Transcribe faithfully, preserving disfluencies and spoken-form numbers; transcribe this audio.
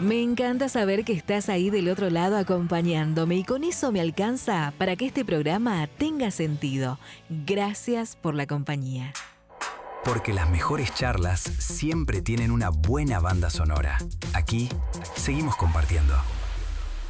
Me encanta saber que estás ahí del otro lado acompañándome y con eso me alcanza para que este programa tenga sentido. Gracias por la compañía. Porque las mejores charlas siempre tienen una buena banda sonora. Aquí seguimos compartiendo.